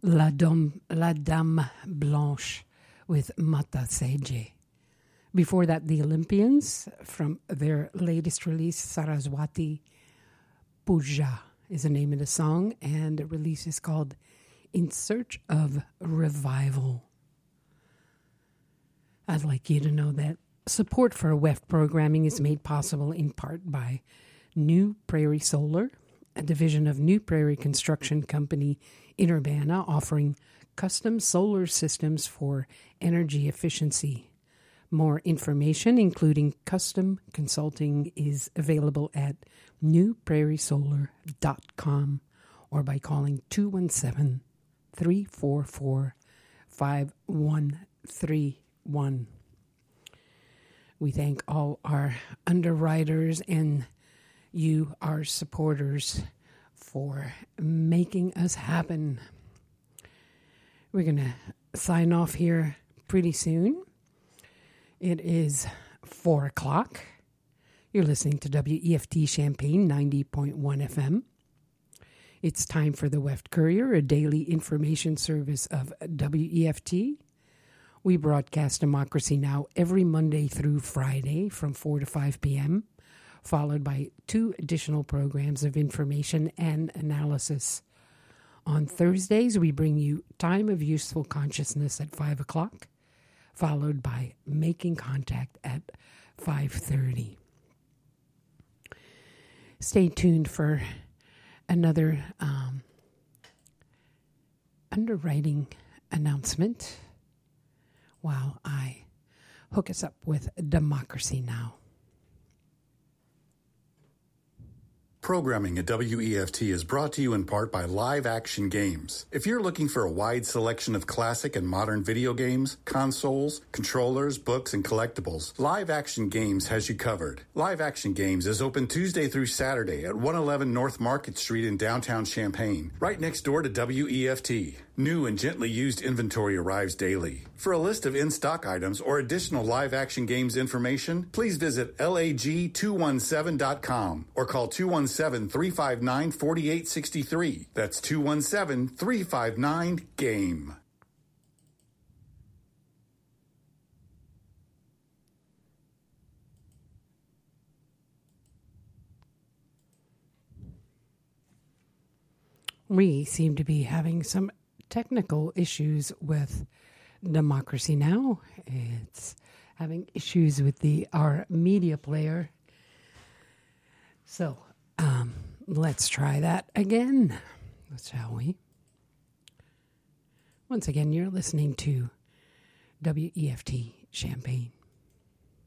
La Dame Blanche with Mata Seje. Before that, the Olympians, from their latest release, Saraswati Puja is the name of the song, and the release is called In Search of Revival. I'd like you to know that support for WEF programming is made possible in part by New Prairie Solar, a division of New Prairie Construction Company in Urbana, offering custom solar systems for energy efficiency. More information, including custom consulting, is available at newprairiesolar.com or by calling 217-344-5131. We thank all our underwriters and you, our supporters, for making us happen. We're going to sign off here pretty soon. It is 4 o'clock. You're listening to WEFT Champaign 90.1 FM. It's time for the WEFT Courier, a daily information service of WEFT. We broadcast Democracy Now! Every Monday through Friday from 4 to 5 p.m., followed by 2 additional programs of information and analysis. On Thursdays, we bring you Time of Useful Consciousness at 5 o'clock, followed by Making Contact at 5:30. Stay tuned for another underwriting announcement while I hook us up with Democracy Now! Programming at WEFT is brought to you in part by Live Action Games. If you're looking for a wide selection of classic and modern video games, consoles, controllers, books, and collectibles, Live Action Games has you covered. Live Action Games is open Tuesday through Saturday at 111 North Market Street in downtown Champaign, right next door to WEFT. New and gently used inventory arrives daily. For a list of in-stock items or additional Live Action Games information, please visit lag217.com or call 217-359-4863. That's 217-359-GAME. We seem to be having some technical issues with Democracy Now! It's having issues with our media player. So, let's try that again, shall we? Once again, you're listening to WEFT Champaign.